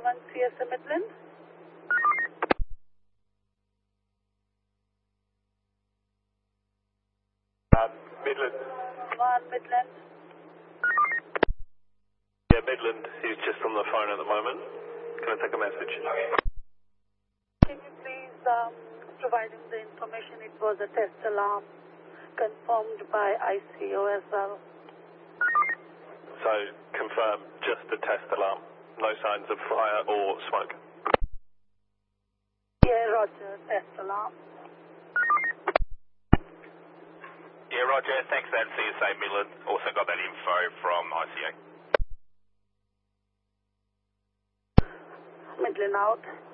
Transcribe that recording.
CSA Midland. Midland. 1 Midland. Yeah, Midland. He's just on the phone at the moment. Can I take a message? Can you please provide him the information? It was a test alarm confirmed by ICO as well. So, confirm, just a test alarm. No signs of fire or smoke. Yeah, roger, test alarm. Yeah, roger. Thanks for that, CSA Midland. Also got that info from ICA. Midland out.